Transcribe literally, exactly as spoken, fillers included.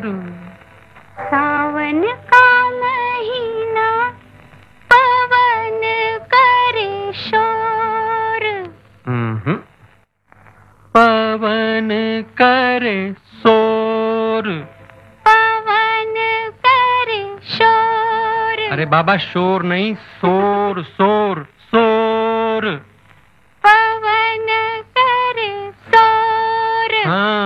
सावन का महीना पवन करे शोर। हम्म पवन करे शोर। पवन करे शोर। अरे बाबा शोर नहीं, शोर शोर शोर। पवन करे शोर। हाँ